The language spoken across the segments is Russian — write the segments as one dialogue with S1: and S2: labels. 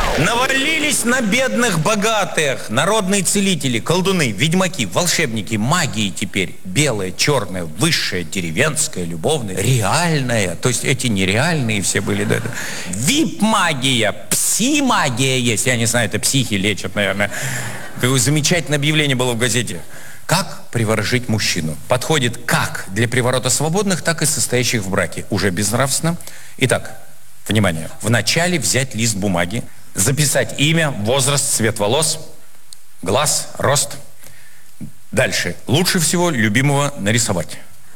S1: Навалились на бедных богатых. Народные целители, колдуны, ведьмаки, волшебники, магии теперь. Белая, черная, высшая, деревенская, любовная, реальная. То есть эти нереальные все были. Да. Вип-магия, пси-магия есть. Я не знаю, это психи лечат, наверное. Какое замечательное объявление было в газете. Как приворожить мужчину? Подходит как для приворота свободных, так и состоящих в браке. Уже безнравственно. Итак, внимание. Вначале взять лист бумаги, записать имя, возраст, цвет волос, глаз, рост. Дальше. Лучше всего любимого нарисовать.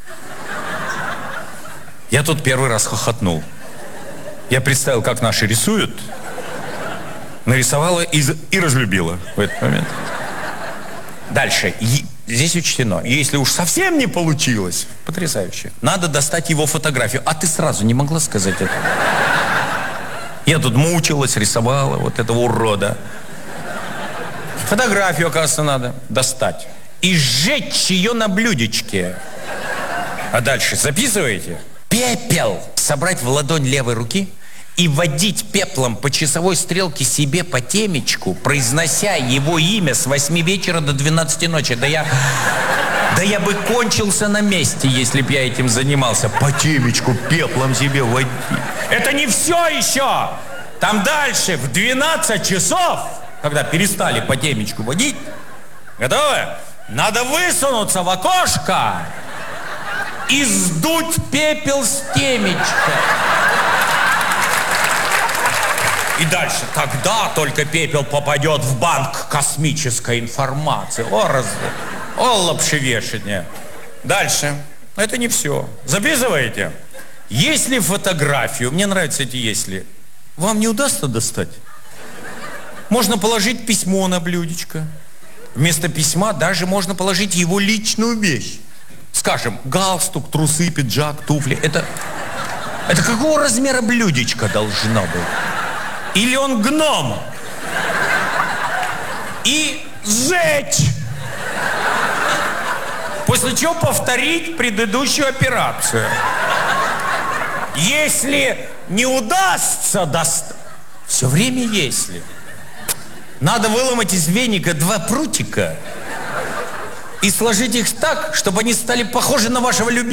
S1: Я тут первый раз хохотнул. Я представил, как наши рисуют. Нарисовала и разлюбила в этот момент. Дальше. Здесь учтено. Если уж совсем не получилось, потрясающе, надо достать его фотографию. А ты сразу не могла сказать это? Я тут мучилась, рисовала вот этого урода. Фотографию, оказывается, надо достать. И сжечь ее на блюдечке. А дальше записываете? Пепел собрать в ладонь левой руки и водить пеплом по часовой стрелке себе по темечку, произнося его имя с 8 вечера до 12 ночи. Да я бы кончился на месте, если б я этим занимался. По темечку пеплом себе водить. Это не все еще! Там дальше, в 12 часов, когда перестали по темечку водить, готовы? Надо высунуться в окошко и сдуть пепел с темечка. И дальше, тогда только пепел попадет в банк космической информации. О, лапшевешение. Дальше. Это не все. Записываете? Если фотографию, мне нравятся эти «если», вам не удастся достать, можно положить письмо на блюдечко. Вместо письма даже можно положить его личную вещь. Скажем, галстук, трусы, пиджак, туфли. Это какого размера блюдечко должно быть? Или он гном? И сжечь. После чего повторить предыдущую операцию. Если не удастся достать... Все время если. Надо выломать из веника 2 прутика и сложить их так, чтобы они стали похожи на вашего любимого.